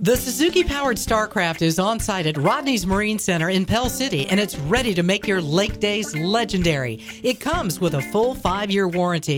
The Suzuki-powered Starcraft is on site at Rodney's Marine Center in Pell City, and it's ready to make your lake days legendary. It comes with a full 5-year warranty